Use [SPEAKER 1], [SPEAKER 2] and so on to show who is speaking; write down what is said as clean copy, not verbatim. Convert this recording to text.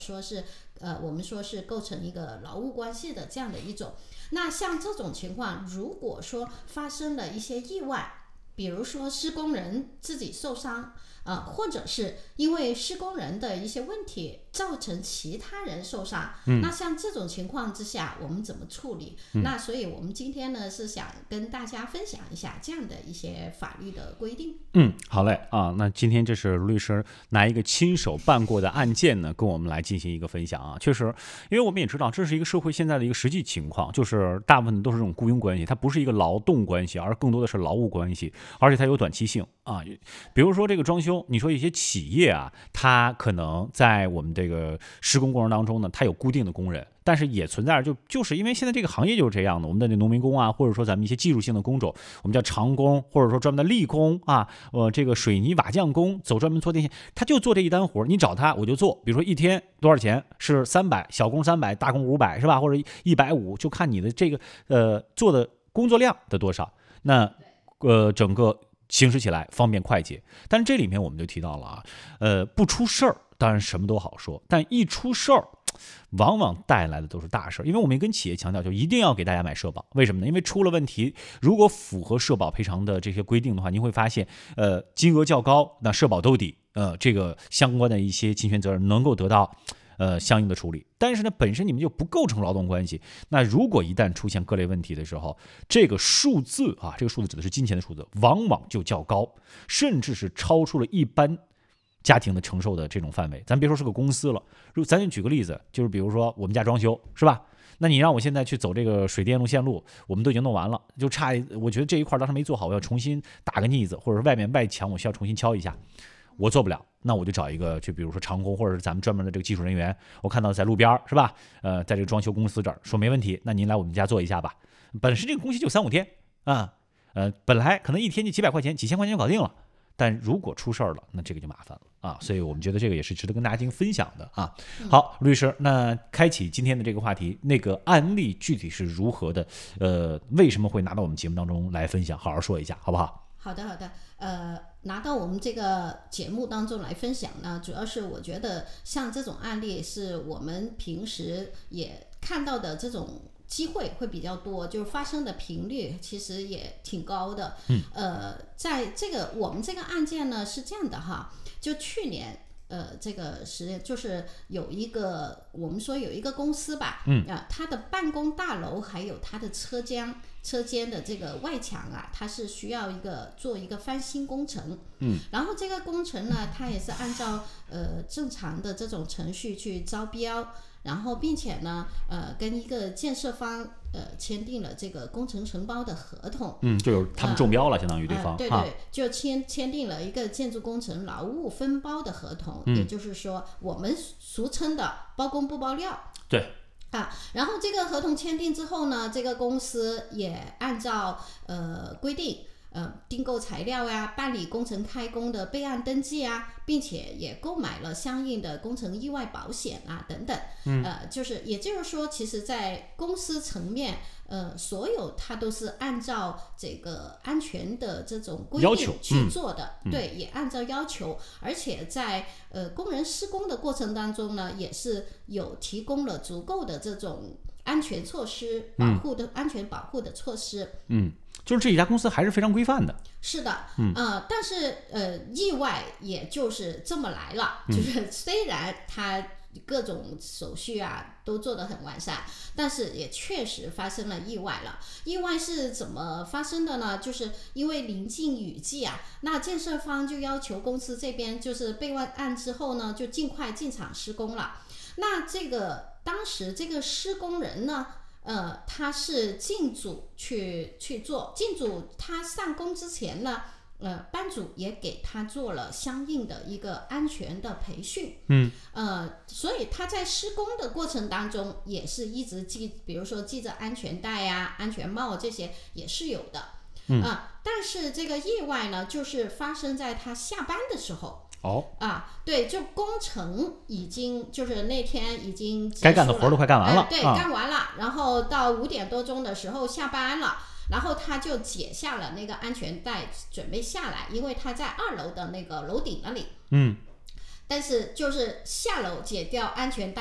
[SPEAKER 1] 说是我们说是构成一个劳务关系的这样的一种。那像这种情况，如果说发生了一些意外，比如说施工人自己受伤，或者是因为施工人的一些问题造成其他人受伤，那像这种情况之下，我们怎么处理？那所以我们今天呢是想跟大家分享一下这样的一些法律的规定。
[SPEAKER 2] 好嘞啊，那今天这是卢律师拿一个亲手办过的案件呢，跟我们来进行一个分享啊。确实，因为我们也知道这是一个社会现在的一个实际情况，就是大部分都是这种雇佣关系，它不是一个劳动关系，而更多的是劳务关系，而且它有短期性啊。比如说这个装修，你说一些企业啊，它可能在我们这个施工过程当中呢，它有固定的工人。但是也存在就是因为现在这个行业就是这样的，我们的农民工啊，或者说咱们一些技术性的工种，我们叫长工，或者说专门的力工啊，这个水泥瓦匠工，走专门做电线，他就做这一单活，你找他我就做。比如说一天多少钱？是300，小工300，大工500，是吧？或者150，就看你的这个做的工作量的多少。那整个行驶起来方便快捷。但是这里面我们就提到了啊，不出事儿，当然什么都好说，但一出事儿，往往带来的都是大事。因为我们也跟企业强调，就一定要给大家买社保。为什么呢？因为出了问题，如果符合社保赔偿的这些规定的话，您会发现，金额较高，那社保兜底，这个相关的一些侵权责任能够得到相应的处理。但是呢，本身你们就不构成劳动关系。那如果一旦出现各类问题的时候，这个数字啊，这个数字指的是金钱的数字，往往就较高，甚至是超出了一般家庭的承受的这种范围。咱别说是个公司了，咱就举个例子，就是比如说我们家装修，是吧？那你让我现在去走这个水电路线路，我们都已经弄完了，就差我觉得这一块当时没做好，我要重新打个腻子，或者是外面外墙我需要重新敲一下，我做不了，那我就找一个，就比如说长工或者是咱们专门的这个技术人员，我看到在路边，是吧？在这个装修公司这儿说没问题，那您来我们家做一下吧。本身这个工期就3-5天啊，本来可能一天就几百块钱、几千块钱就搞定了。但如果出事儿了，那这个就麻烦了啊！所以我们觉得这个也是值得跟大家进行分享的啊。好，律师，那开启今天的这个话题，那个案例具体是如何的？为什么会拿到我们节目当中来分享？好好说一下，好不好？
[SPEAKER 1] 好的，拿到我们这个节目当中来分享呢，主要是我觉得像这种案例是我们平时也看到的这种机会会比较多，就是发生的频率其实也挺高的。在这个我们这个案件呢是这样的哈，就去年这个就是有一个我们说有一个公司吧，它的办公大楼还有它的车间的这个外墙啊，它是需要做一个翻新工程。然后这个工程呢，它也是按照正常的这种程序去招标。然后并且呢跟一个建设方签订了这个工程承包的合同。
[SPEAKER 2] 就是他们中标了，相当于对方。
[SPEAKER 1] 对对，就签订了一个建筑工程劳务分包的合同。也就是说我们俗称的包工不包料。
[SPEAKER 2] 对。
[SPEAKER 1] 然后这个合同签订之后呢，这个公司也按照规定订购材料呀，办理工程开工的备案登记啊，并且也购买了相应的工程意外保险啊等等。也就是说，其实在公司层面，所有它都是按照这个安全的这种规定去做的。对，也按照要求，而且在工人施工的过程当中呢，也是有提供了足够的这种安全措施，安全保护的措施。
[SPEAKER 2] 就是这一家公司还是非常规范的。
[SPEAKER 1] 是的。但是意外也就是这么来了。就是虽然它各种手续啊都做得很完善，但是也确实发生了意外了。意外是怎么发生的呢？就是因为临近雨季啊，那建设方就要求公司这边就是备案之后呢，就尽快进场施工了。那当时这个施工人呢，他是进组去做，进组他上工之前呢，班主也给他做了相应的一个安全的培训。所以他在施工的过程当中也是一直比如说系着安全带啊、安全帽这些也是有的。但是这个意外呢，就是发生在他下班的时候。对，就工程已经就是那天已经
[SPEAKER 2] 该干的活都快干完了。
[SPEAKER 1] 对，干完了，然后到5点多钟的时候下班了，然后他就解下了那个安全带准备下来，因为他在2楼的那个楼顶那里。 但是就是下楼解掉安全带。